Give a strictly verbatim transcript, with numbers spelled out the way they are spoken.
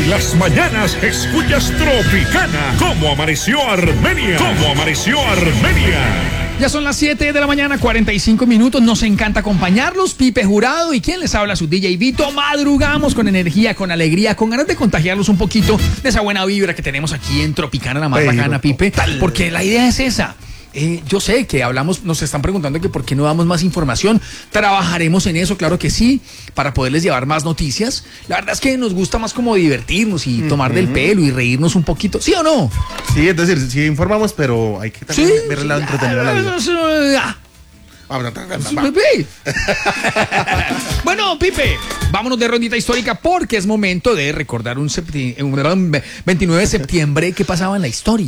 En las mañanas escuchas Tropicana. ¿Cómo amaneció Armenia? ¿Cómo amaneció Armenia? Ya son las siete de la mañana, cuarenta y cinco minutos. Nos encanta acompañarlos. Pipe Jurado y quien les habla, su D J Vito. Madrugamos con energía, con alegría, con ganas de contagiarlos un poquito de esa buena vibra que tenemos aquí en Tropicana, la más Pero bacana, Pipe. total. Porque la idea es esa. Eh, yo sé que hablamos, nos están preguntando que por qué no damos más información. Trabajaremos en eso, claro que sí, para poderles llevar más noticias. La verdad es que nos gusta más como divertirnos y tomar del pelo y reírnos un poquito. ¿Sí o no? Sí, es decir, sí informamos, pero hay que también ver el lado entretenido de la vida. Pipe. Bueno, Pipe, vámonos de rondita histórica porque es momento de recordar un, septi- un veintinueve de septiembre que pasaba en la historia.